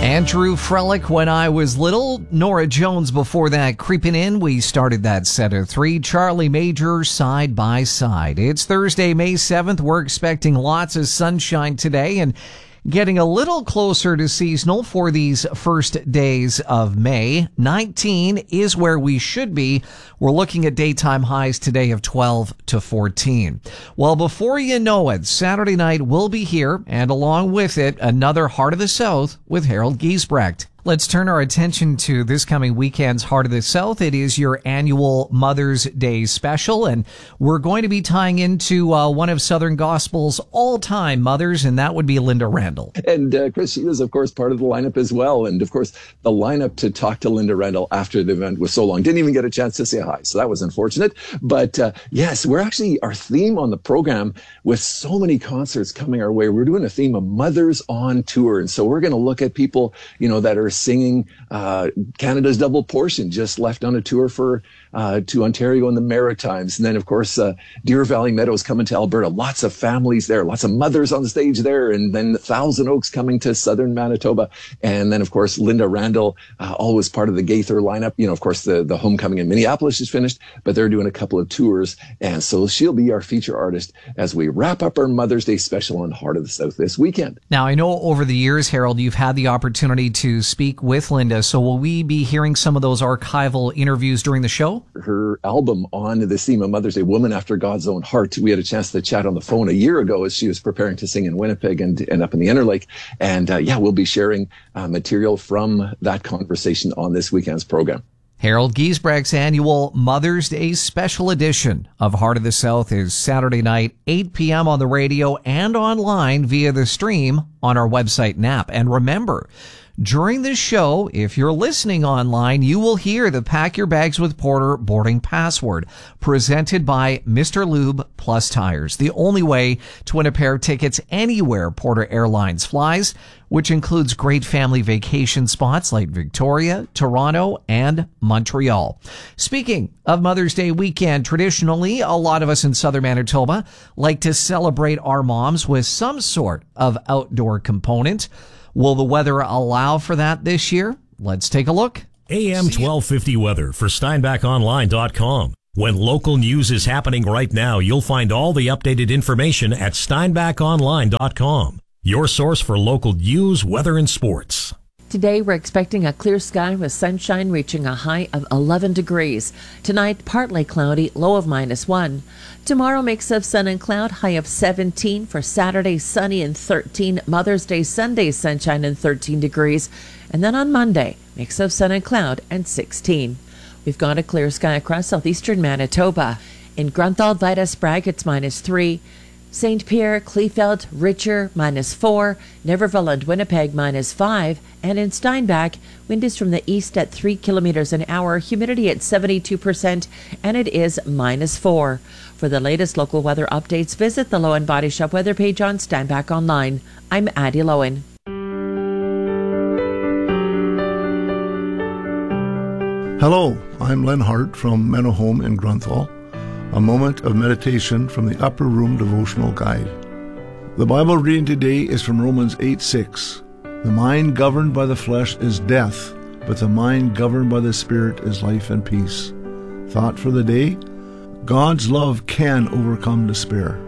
Andrew Frelick, When I Was Little. Nora Jones before that, Creeping In. We started that set of three. Charlie Major, Side by Side. It's Thursday, May 7th. We're expecting lots of sunshine today and getting a little closer to seasonal for these first days of May. 19 is where we should be. We're looking at daytime highs today of 12 to 14. Well, before you know it, Saturday night will be here, and along with it, another Heart of the South with Harold Giesbrecht. Let's turn our attention to this coming weekend's Heart of the South. It is your annual Mother's Day special, and we're going to be tying into one of Southern Gospel's all-time mothers, and that would be Linda Randall. And Chris, she was, of course, part of the lineup as well. And, of course, the lineup to talk to Linda Randall after the event was so long. Didn't even get a chance to say hi, so that was unfortunate. But, yes, we're actually, our theme on the program, with so many concerts coming our way, we're doing a theme of Mothers on Tour. And so we're going to look at people, that are singing Canada's Double Portion, just left on a tour for to Ontario and the Maritimes. And then, of course, Deer Valley Meadows coming to Alberta. Lots of families there, lots of mothers on the stage there. And then Thousand Oaks coming to southern Manitoba. And then, of course, Linda Randall, always part of the Gaither lineup. Of course, the homecoming in Minneapolis is finished, but they're doing a couple of tours. And so she'll be our feature artist as we wrap up our Mother's Day special on Heart of the South this weekend. Now, I know over the years, Harold, you've had the opportunity to speak with Linda. So will we be hearing some of those archival interviews during the show? Her album on the theme of Mother's Day, Woman After God's Own Heart. We had a chance to chat on the phone a year ago as she was preparing to sing in Winnipeg and up in the Interlake. And we'll be sharing material from that conversation on this weekend's program. Harold Giesbrecht's annual Mother's Day special edition of Heart of the South is Saturday night, 8 p.m. on the radio and online via the stream on our website and app. And remember, during this show, if you're listening online, you will hear the Pack Your Bags with Porter boarding password presented by Mr. Lube Plus Tires, the only way to win a pair of tickets anywhere Porter Airlines flies, which includes great family vacation spots like Victoria, Toronto, and Montreal. Speaking of Mother's Day weekend, traditionally, a lot of us in southern Manitoba like to celebrate our moms with some sort of outdoor component. Will the weather allow for that this year? Let's take a look. AM 1250 weather for SteinbachOnline.com. When local news is happening right now, you'll find all the updated information at SteinbachOnline.com. Your source for local news, weather, and sports. Today, we're expecting a clear sky with sunshine reaching a high of 11 degrees. Tonight, partly cloudy, low of -1. Tomorrow, mix of sun and cloud, high of 17. For Saturday, sunny and 13. Mother's Day, Sunday, sunshine and 13 degrees. And then on Monday, mix of sun and cloud and 16. We've got a clear sky across southeastern Manitoba. In Grunthal, Vida, Sprague, it's -3. St. Pierre, Kleefeld, Richer, -4, Niverville and Winnipeg, -5, and in Steinbach, wind is from the east at 3 kilometers an hour, humidity at 72%, and it is -4. For the latest local weather updates, visit the Lowen Body Shop weather page on Steinbach Online. I'm Addie Lowen. Hello, I'm Len Hart from Meadowhome in Grunthal. A moment of meditation from the Upper Room Devotional Guide. The Bible reading today is from Romans 8:6. The mind governed by the flesh is death, but the mind governed by the Spirit is life and peace. Thought for the day: God's love can overcome despair.